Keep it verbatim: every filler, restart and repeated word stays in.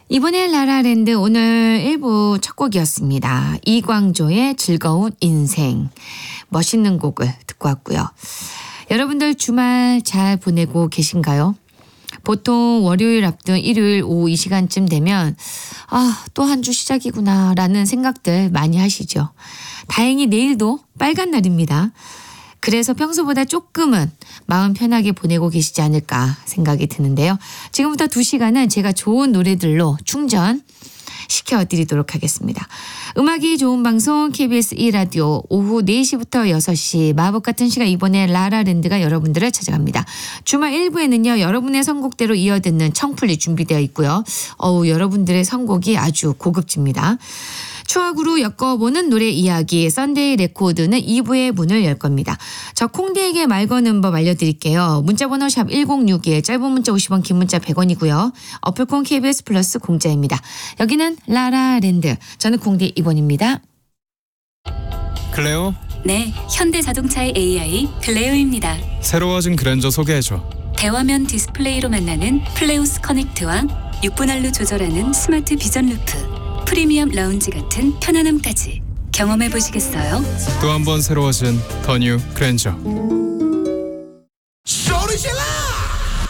이번에 라라랜드 오늘 일 부 첫 곡이었습니다. 이광조의 즐거운 인생. 멋있는 곡을 듣고 왔고요. 여러분들 주말 잘 보내고 계신가요? 보통 월요일 앞둔 일요일 오후 이 시간쯤 되면 아, 또 한 주 시작이구나 라는 생각들 많이 하시죠. 다행히 내일도 빨간 날입니다. 그래서 평소보다 조금은 마음 편하게 보내고 계시지 않을까 생각이 드는데요. 지금부터 두 시간은 제가 좋은 노래들로 충전 시켜드리도록 하겠습니다. 음악이 좋은 방송 케이비에스 이 라디오 오후 네 시부터 여섯 시 마법 같은 시간 이번에 라라랜드가 여러분들을 찾아갑니다. 주말 일 부에는요. 여러분의 선곡대로 이어듣는 청플리 준비되어 있고요. 어우 여러분들의 선곡이 아주 고급집니다. 추억으로 엮어보는 노래 이야기 썬데이 레코드는 이 부의 문을 열 겁니다. 저 콩디에게 말 거는 법 알려드릴게요. 문자번호 샵 일공육일 짧은 문자 오십 원 긴 문자 백 원이고요. 어플콘 케이비에스 플러스 공짜입니다. 여기는 라라랜드. 저는 콩디 이번입니다. 클레오? 네, 현대자동차의 에이아이 클레오입니다. 새로워진 그랜저 소개해줘. 대화면 디스플레이로 만나는 플레오스 커넥트와 육 분 할로 조절하는 스마트 비전 루프, 프리미엄 라운지 같은 편안함까지 경험해 보시겠어요? 또 한 번 새로워진 더 뉴 그랜저.